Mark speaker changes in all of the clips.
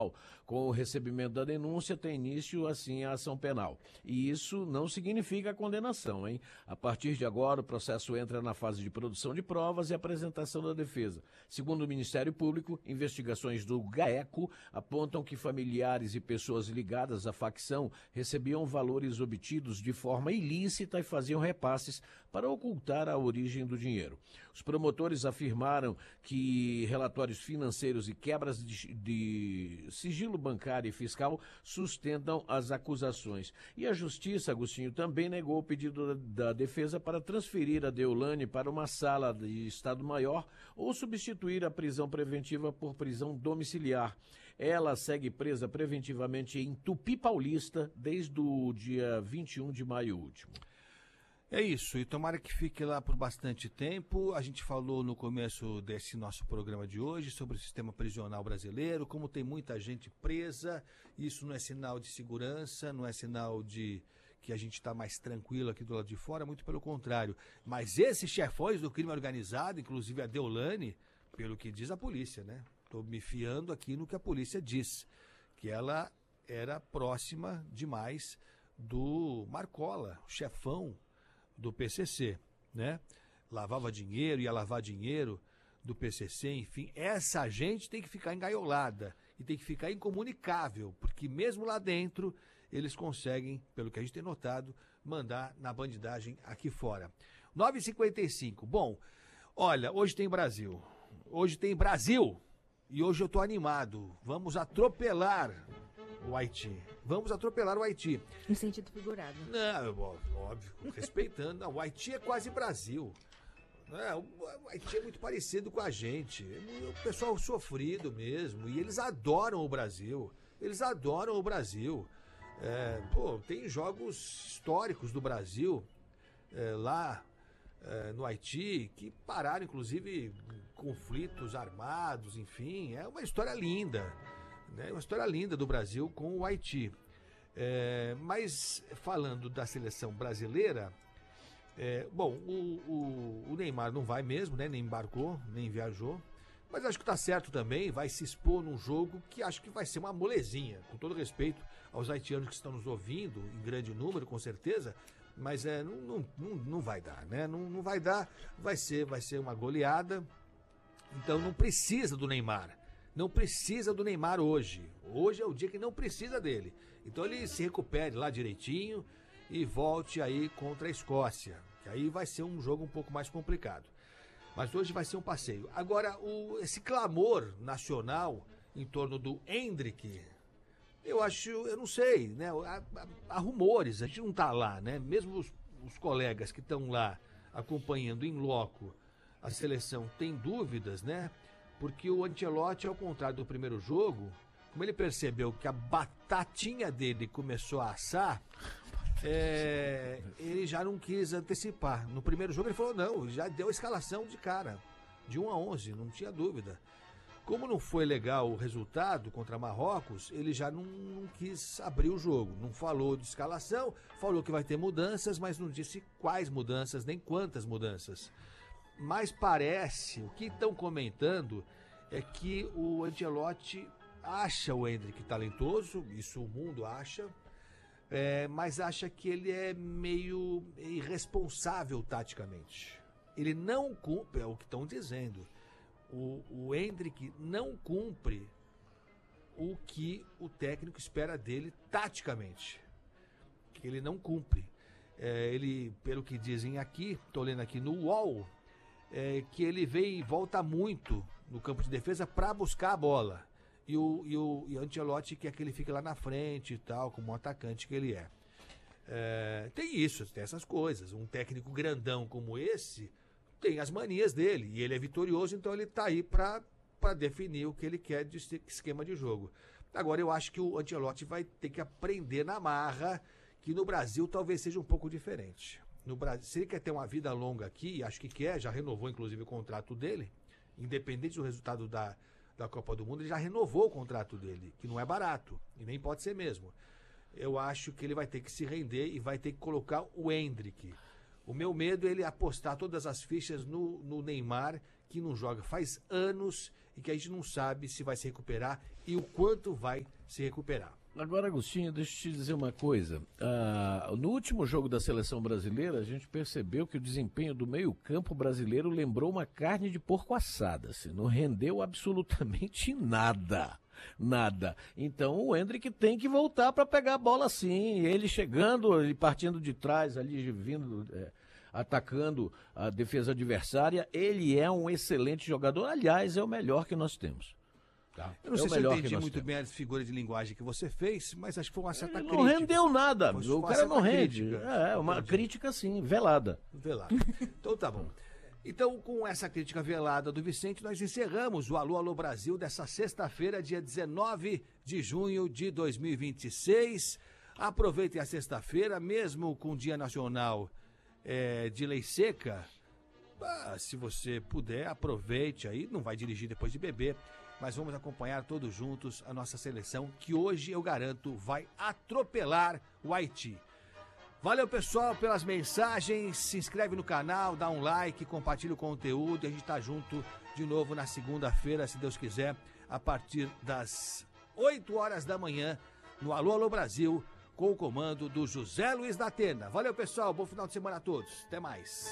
Speaker 1: Com o recebimento da denúncia, tem início, assim, a ação penal. E isso não significa a condenação, hein? A partir de agora, o processo entra na fase de produção de provas e apresentação da defesa. Segundo o Ministério Público, investigações do GAECO apontam que familiares e pessoas ligadas à facção recebiam valores obtidos de forma ilícita e faziam repasses para ocultar a origem do dinheiro. Os promotores afirmaram que relatórios financeiros e quebras de sigilo bancário e fiscal sustentam as acusações. E a Justiça, Agostinho, também negou o pedido da defesa para transferir a Deolane para uma sala de Estado Maior ou substituir a prisão preventiva por prisão domiciliar. Ela segue presa preventivamente em Tupi Paulista desde o dia 21 de maio último.
Speaker 2: É isso, e tomara que fique lá por bastante tempo. A gente falou no começo desse nosso programa de hoje sobre o sistema prisional brasileiro, como tem muita gente presa. Isso não é sinal de segurança, não é sinal de que a gente está mais tranquilo aqui do lado de fora, muito pelo contrário. Mas esses chefões do crime organizado, inclusive a Deolane, pelo que diz a polícia, né? Estou me fiando aqui no que a polícia diz, que ela era próxima demais do Marcola, o chefão do PCC, né? Lavava dinheiro, ia lavar dinheiro do PCC, enfim. Essa gente tem que ficar engaiolada e tem que ficar incomunicável, porque mesmo lá dentro eles conseguem, pelo que a gente tem notado, mandar na bandidagem aqui fora. 9h55. Bom, olha, hoje tem Brasil. Hoje tem Brasil. E hoje eu tô animado. Vamos atropelar o Haiti. Vamos atropelar o Haiti.
Speaker 3: Em sentido figurado.
Speaker 2: Não, óbvio, respeitando. Não, o Haiti é quase Brasil. O Haiti é muito parecido com a gente. O pessoal sofrido mesmo. E eles adoram o Brasil. Eles adoram o Brasil. Tem jogos históricos do Brasil lá no Haiti que pararam, inclusive, conflitos armados, enfim. É uma história linda. Uma história linda do Brasil com o Haiti. Mas falando da seleção brasileira, o Neymar não vai mesmo, né? Nem embarcou, nem viajou. Mas acho que tá certo também, vai se expor num jogo que acho que vai ser uma molezinha, com todo respeito aos haitianos que estão nos ouvindo, em grande número, com certeza, mas não vai dar, né? Não vai dar, vai ser uma goleada. Então não precisa do Neymar. Não precisa do Neymar hoje. Hoje é o dia que não precisa dele. Então ele se recupere lá direitinho e volte aí contra a Escócia. Que aí vai ser um jogo um pouco mais complicado. Mas hoje vai ser um passeio. Agora, esse clamor nacional em torno do Endrick, eu não sei, né? Há rumores, a gente não tá lá, né? Mesmo os colegas que estão lá acompanhando em loco a seleção têm dúvidas, né? Porque o Ancelotti, ao contrário do primeiro jogo, como ele percebeu que a batatinha dele começou a assar, ele já não quis antecipar. No primeiro jogo ele falou, não, já deu a escalação de cara, de 1 a 11, não tinha dúvida. Como não foi legal o resultado contra Marrocos, ele já não quis abrir o jogo. Não falou de escalação, falou que vai ter mudanças, mas não disse quais mudanças, nem quantas mudanças. Mas parece, o que estão comentando é que o Ancelotti acha o Endrick talentoso, isso o mundo acha, mas acha que ele é meio irresponsável taticamente. Ele não cumpre, é o que estão dizendo, o Endrick não cumpre o que o técnico espera dele taticamente. Que ele não cumpre. Ele, pelo que dizem aqui, estou lendo aqui no UOL, que ele vem e volta muito no campo de defesa para buscar a bola. E o Ancelotti quer que ele fique lá na frente e tal, como um atacante que ele é. Tem isso, tem essas coisas. Um técnico grandão como esse tem as manias dele. E ele é vitorioso, então ele está aí para definir o que ele quer de esquema de jogo. Agora, eu acho que o Ancelotti vai ter que aprender na marra, que no Brasil talvez seja um pouco diferente. No Brasil, se ele quer ter uma vida longa aqui, acho que quer, já renovou inclusive o contrato dele, independente do resultado da Copa do Mundo, ele já renovou o contrato dele, que não é barato, e nem pode ser mesmo. Eu acho que ele vai ter que se render e vai ter que colocar o Endrick. O meu medo é ele apostar todas as fichas no Neymar, que não joga faz anos, e que a gente não sabe se vai se recuperar e o quanto vai se recuperar.
Speaker 1: Agora, Agostinho, deixa eu te dizer uma coisa. No último jogo da seleção brasileira, a gente percebeu que o desempenho do meio-campo brasileiro lembrou uma carne de porco assada. Assim, não rendeu absolutamente nada. Nada. Então o Endrick tem que voltar para pegar a bola sim. Ele chegando, ele partindo de trás, ali vindo, atacando a defesa adversária. Ele é um excelente jogador. Aliás, é o melhor que nós temos. Tá.
Speaker 2: Eu não sei se eu entendi muito bem as figuras de linguagem que você fez, mas acho que foi uma certa crítica.
Speaker 1: Não rendeu nada, o cara não rende. É uma crítica, sim, velada.
Speaker 2: Velada. Então tá bom. Então, com essa crítica velada do Vicente, nós encerramos o Alô, Alô Brasil dessa sexta-feira, dia 19 de junho de 2026. Aproveitem a sexta-feira, mesmo com o Dia Nacional de Lei Seca. Se você puder, aproveite aí, não vai dirigir depois de beber. Mas vamos acompanhar todos juntos a nossa seleção, que hoje, eu garanto, vai atropelar o Haiti. Valeu, pessoal, pelas mensagens. Se inscreve no canal, dá um like, compartilha o conteúdo. E a gente tá junto de novo na segunda-feira, se Deus quiser, a partir das 8 horas da manhã, no Alô, Alô Brasil, com o comando do José Luiz da Atena. Valeu, pessoal. Bom final de semana a todos. Até mais.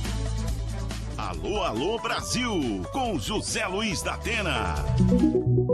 Speaker 3: Alô, Alô Brasil, com José Luiz da Atena.